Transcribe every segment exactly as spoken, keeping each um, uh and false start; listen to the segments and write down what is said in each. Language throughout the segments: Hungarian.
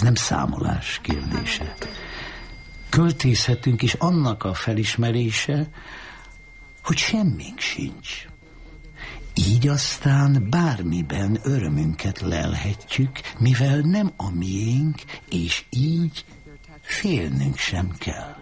nem számolás kérdése. Költészetünk is annak a felismerése, hogy semmink sincs. Így aztán bármiben örömünket lelhetjük, mivel nem a miénk, és így félnünk sem kell.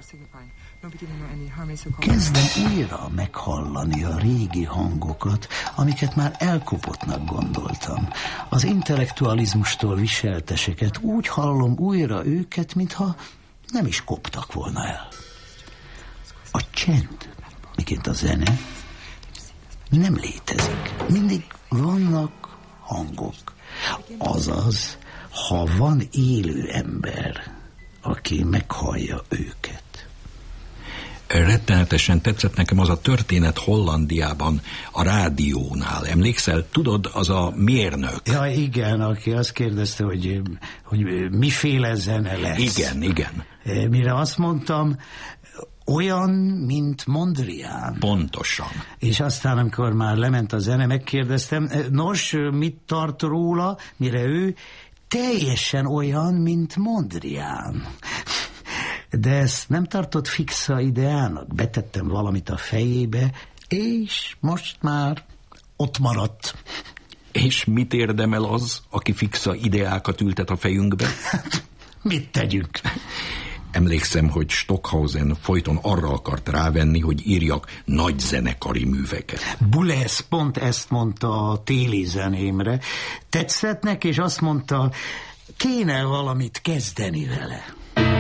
Kezdem újra meghallani a régi hangokat, amiket már elkopottnak gondoltam. Az intellektualizmustól viselteseket úgy hallom újra őket, mintha nem is koptak volna el. A csend, miként a zene, nem létezik. Mindig vannak hangok. Azaz, ha van élő ember, aki meghallja őket. Rettenetesen tetszett nekem az a történet Hollandiában, a rádiónál. Emlékszel? Tudod, az a mérnök. Ja, igen, aki azt kérdezte, hogy, hogy miféle zene lesz. Igen, igen. Mire azt mondtam, olyan, mint Mondrian. Pontosan. És aztán, amikor már lement a zene, megkérdeztem, nos, mit tart róla, mire ő teljesen olyan, mint Mondrian. De ezt nem tartott fixa ideának. Betettem valamit a fejébe, és most már ott maradt. És mit érdemel az, aki fixa ideákat ültet a fejünkbe? Mit tegyünk? Emlékszem, hogy Stockhausen folyton arra akart rávenni, hogy írjak nagy zenekari műveket. Boulez pont ezt mondta a téli zenémre. Tetszett neki, és azt mondta, kéne valamit kezdeni vele.